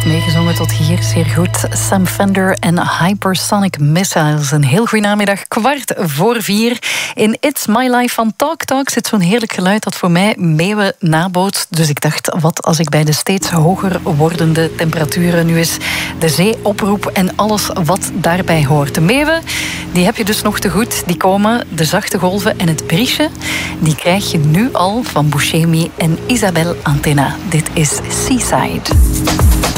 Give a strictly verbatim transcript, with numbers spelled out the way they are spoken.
heeft meegezongen tot hier. Zeer goed. Sam Fender en Hypersonic Missiles. Een heel goede namiddag. Kwart voor vier. In It's My Life van Talk Talk zit zo'n heerlijk geluid dat voor mij meeuwen nabootst. Dus ik dacht, wat als ik bij de steeds hoger wordende temperaturen nu eens de zee oproep en alles wat daarbij hoort. De meeuwen, die heb je dus nog te goed. Die komen, de zachte golven en het briesje, die krijg je nu al van Buscemi en Isabel Antena. Dit is Seaside.